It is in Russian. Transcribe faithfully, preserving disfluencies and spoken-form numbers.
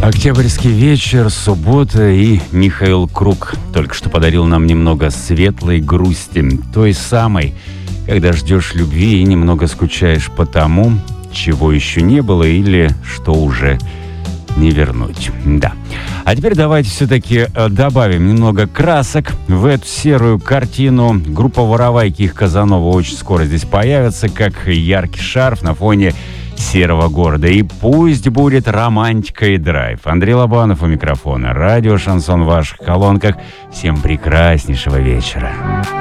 Октябрьский вечер, суббота, и Михаил Круг только что подарил нам немного светлой грусти. Той самой, когда ждешь любви и немного скучаешь по тому, чего еще не было или что уже не вернуть. Да. А теперь давайте все-таки добавим немного красок в эту серую картину. Группа «Воровайки» их Казанова очень скоро здесь появится, как яркий шарф на фоне серого города. И пусть будет романтика и драйв. Андрей Лобанов у микрофона. Радио «Шансон» в ваших колонках. Всем прекраснейшего вечера.